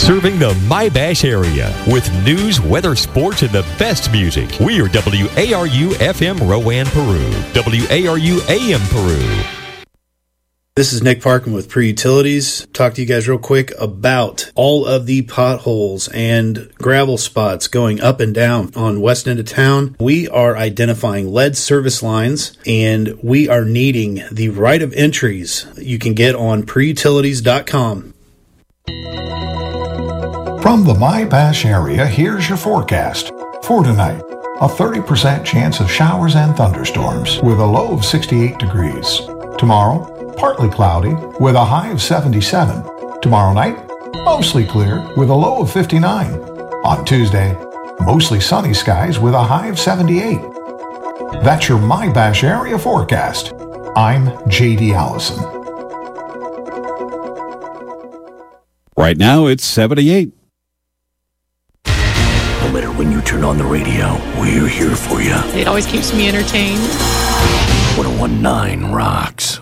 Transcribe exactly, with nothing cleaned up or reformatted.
Serving the My-Bash area with news, weather, sports, and the best music. We are W A R U F M Rowan, Peru. W A R U A M Peru. This is Nick Parkin with Pre-Utilities. Talk to you guys real quick about all of the potholes and gravel spots going up and down on west end of town. We are identifying lead service lines, and we are needing the right of entries you can get on pre utilities dot com. From the My-Bash area, here's your forecast. For tonight, a thirty percent chance of showers and thunderstorms with a low of sixty-eight degrees. Tomorrow, partly cloudy with a high of seventy-seven. Tomorrow night, mostly clear with a low of fifty-nine. On Tuesday, mostly sunny skies with a high of seventy-eight. That's your My-Bash area forecast. I'm J D Allison. Right now, it's seventy-eight. No matter when you turn on the radio, we're here for you. It always keeps me entertained. one oh one point nine rocks.